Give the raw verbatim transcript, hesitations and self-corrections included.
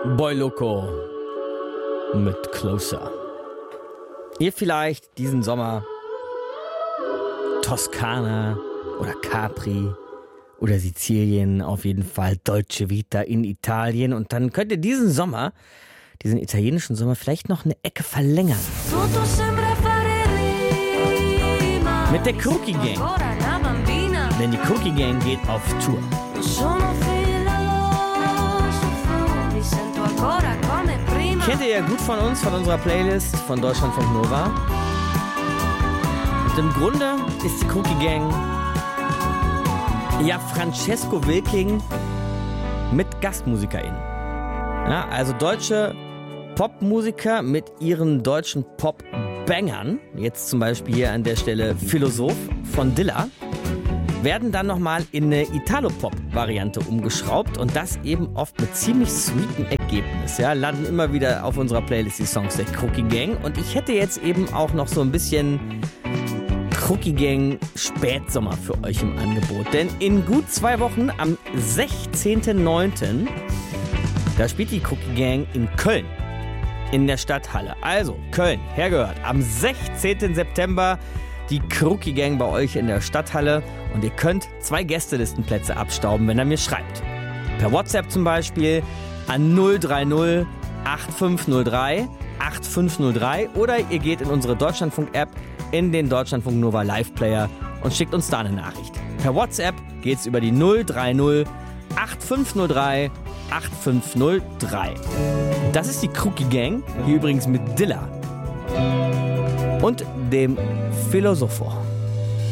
Boy Loco mit Closer. Ihr vielleicht diesen Sommer Toskana oder Capri oder Sizilien, auf jeden Fall Dolce Vita in Italien. Und dann könnt ihr diesen Sommer, diesen italienischen Sommer, vielleicht noch eine Ecke verlängern. Mit der Crookie Gang. Denn die Crookie Gang geht auf Tour. Kennt ihr ja gut von uns, von unserer Playlist von Deutschlandfunk Nova. Und im Grunde ist die Crookie Gang ja Francesco Wilking mit GastmusikerInnen. Ja, also deutsche Popmusiker mit ihren deutschen Pop-Bangern, jetzt zum Beispiel hier an der Stelle Philosoph von Dilla, werden dann nochmal in eine Italo-Pop-Variante umgeschraubt und das eben oft mit ziemlich sweeten Ergebnis. Ja, landen immer wieder auf unserer Playlist die Songs der Crookie Gang und ich hätte jetzt eben auch noch so ein bisschen Crookie Gang Spätsommer für euch im Angebot. Denn in gut zwei Wochen, am sechzehnten neunten, da spielt die Crookie Gang in Köln in der Stadthalle. Also Köln, hergehört, am sechzehnten September die Crookie Gang bei euch in der Stadthalle und ihr könnt zwei Gästelistenplätze abstauben, wenn ihr mir schreibt. Per WhatsApp zum Beispiel an null drei null acht fünf null drei acht fünf null drei oder ihr geht in unsere Deutschlandfunk-App in den Deutschlandfunk Nova Live-Player und schickt uns da eine Nachricht. Per WhatsApp geht's über die null drei null acht fünf null drei acht fünf null drei. Das ist die Crookie Gang, hier übrigens mit Dilla und dem Philosopho.